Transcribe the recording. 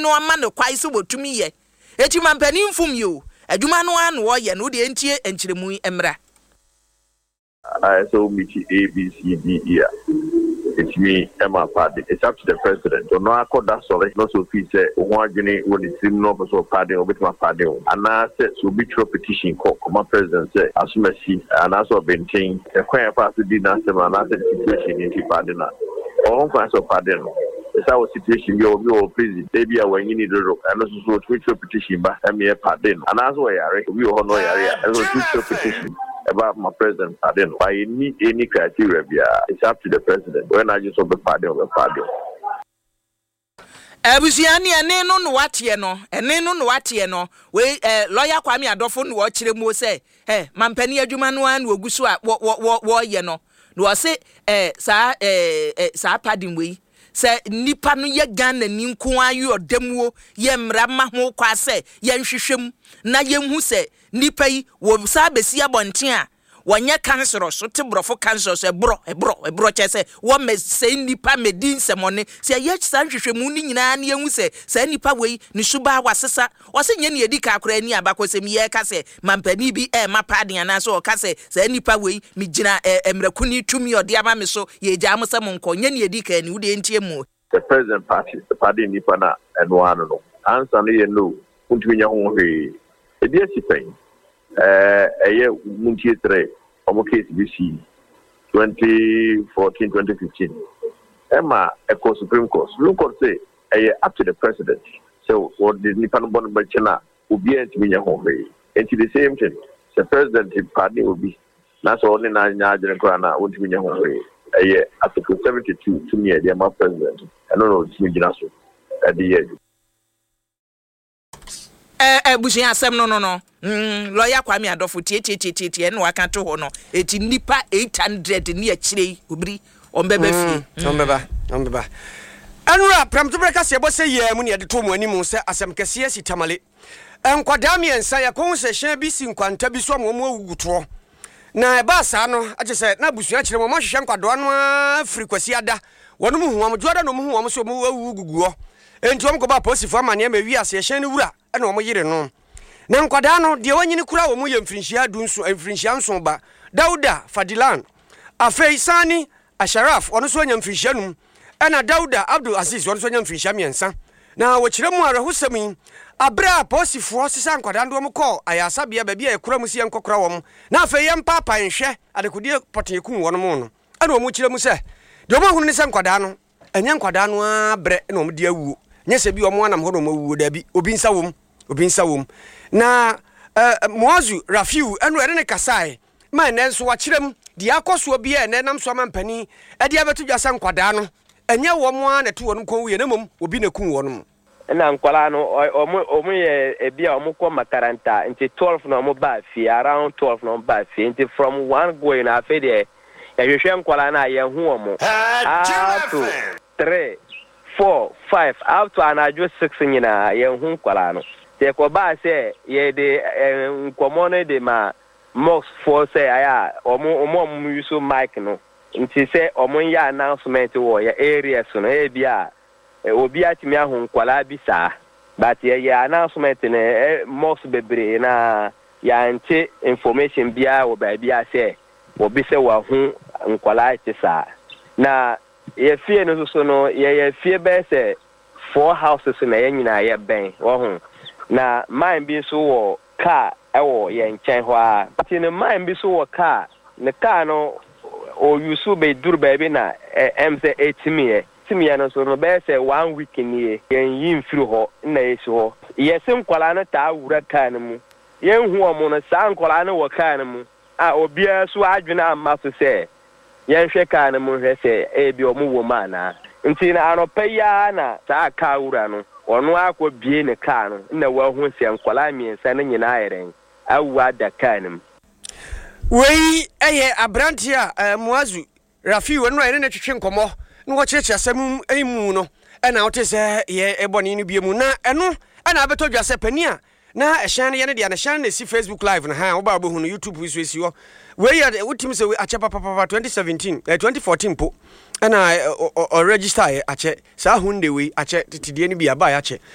no ama no kwai se wotumi ye eti mampani mfum yo adwuma no an wo ye no de entie enkyeremu emra so meet ABCD. It's me, Emma Party. It's up to the president. So no, I call that sorry. No, so if say one journey when it's in no so party or with my party. And I said so be true petition call my president say as you see and also been saying the choir party did not say and I said situation in the party now. All kinds of party. It's our situation. You please maybe when you need to look and also so Twitter petition but I'm here party. And as well, we all know area. And so Twitter petition about my president. I don't know. I need any criteria. It's up to the president. When I just of the party. Abusiani ene no watie no ene no watie no we lawyer Kwame Adofo no wo kire mu say mampani adwuma no an ogusu a wo ye no no say sa padim we say nipa no ye Ghana ni nko ayu odemuo ye mra ma ho kwa say ye nhwehwem na ye hu say nipa yi wo sa besi abonten a wonye cancer so te brofo cancer so ebro che say wo me say nipa medin semone say ye sa nhwehwemu ni nyina na ye hu say sa nipa we ni suba wasesa wo se nye ne edi ka akora ni abakosem ye ka say mampani bi ma paden na so ka say sa nipa we mi gina emrakuni tumi ode ama me so ye gya amsem nko nye ne edi ka ni wo de entie mu the president party the party nipa na eno ano no answer no ye no untumi nya ho hwe edi asipen eye muntie tre omo case BC 2014-2015 Emma Eco Supreme Court say up to the president so what the Nippon Bon Bachana will be at me and to the same thing the president party will be that's all in Najan would be Article 72 to me the president I don't know it's me at the end bushia asem no lawyer Kwame Adofo tie no aka to ho no eti nipa 800 ni akire obiri ombeba fi ombeba anura pramto breka se bo se ye mu ne de to mu animu se asem kese si tamale enkwada miensa ya kon se hyen bi si nkwanta bi so mo awuguto na eba sa no age se na bushia kire mo hwehwe nkwado no afiri kwasi ada wono mu huam joda no mu huam so mo awuguguo enti om ko ba posifo amane ma wi ase hyen ne wura na omo yire no na nkwada no de wanyini kura wo mu ye mfrinhia dunso mfrinhia nso ba Dauda Fadilan afei Sani Asharaf ono so nya mfrinhia num na Dauda Abdul Aziz ono so nya mfrinhia miensa na wo kire mu arahusami abra posifo sisa nkwada ndo mo call ayasa bia ba bia ekura mu si enkokora wo na afei ye mpapa nhwe adekodie poteku wo no mo no na wo mu kire mu se de mo hunu ni se nkwada no enya nkwada no abre na wo de awuo nyese bi wo mo anam ho no mo awuo da bi obi nsa wom na Muazu Rafiu enu ene kasai ma ene nso wa kirem di akoso bi ene nam so mampani e dia betu dwasa nkwada no enye wo mo na to wonu kon wie na mom obi na kun wonu na nkwala no omo ye ebia omo ko makaranta nti 12 na omo ba fi around 12 na omo ba fi nti from one going na fe de hwehwe nkwala na ye hu omo 3 4 5 up to anajo 6 nyina ye hu nkwala no te ko ba se ye de nkomo de ma Mox for say aya omo use mic no nti se omo ya announcement wo ya area so no e bia obi atimi ahun nkwala bi saa but ye announcement ne Mox bebre na ya nche information bia wo ba bia se obi se wa hu nkwala ti saa na ye fie no so no ye fie be se 4 houses na ye nyina ye ben wo hu na mine bi so wo car ewo ye nchen ho a but in mine bi so wo car ne car no o yusu be dur baby na emse etimi no so no be say 1 week ni yen yin firi ho na yesu ho ye sim kwala no ta wura car no mu yen hu omo no san kwala no wo car no mu a obia so adwena amma so say yen hwe car no mu hwe say e bi omo wo ma na nti na anopeya na ta car wura no onu akwo bie ne car no na wa hu se nkwala miensa na nyina ayeren awu da car no wei eye abrantia Muazu Rafi wonu ene na twetwe nkomo na wo cheche asam emu no na wote se ye eboni no biemu na eno na abeto dwase pani a na ehyan ye ne dia na ehyan na si Facebook live na ha wo ba bo hu no YouTube wiso esi wo wei ya wotim se we ache papa 2017 2014 po na o register ye ache sa hunde wei ache titidie ni bia ba ya ache